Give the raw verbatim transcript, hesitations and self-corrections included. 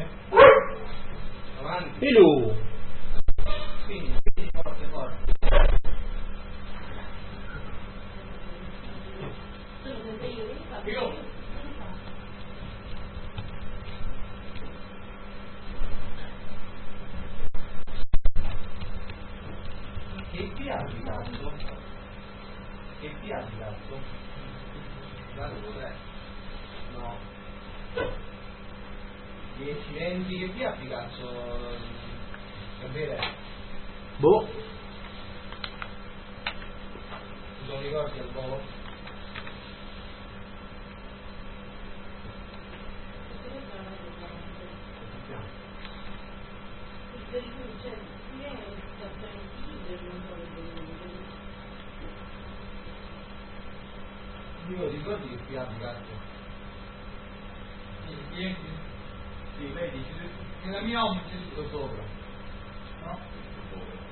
Avanti. E lui. Quindi, forte, forte. Io. Che ti ha di cazzo? Che ti ha di cazzo? Guarda cos'è? No. dieci venti che ti ha di cazzo? Per bere? Boh. Tu non ricordi al volo? Io ricordi che ti ha di cazzo? Sì, sì, sì, vedi, nella mia home c'è tutto sopra.